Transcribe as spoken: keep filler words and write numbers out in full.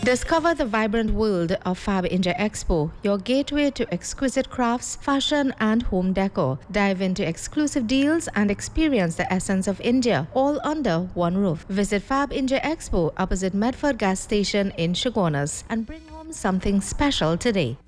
Discover the vibrant world of Fab India Expo, your gateway to exquisite crafts, fashion and home decor. Dive into exclusive deals and experience the essence of India, all under one roof. Visit Fab India Expo opposite Medford Gas Station in Chaguanas and bring home something special today.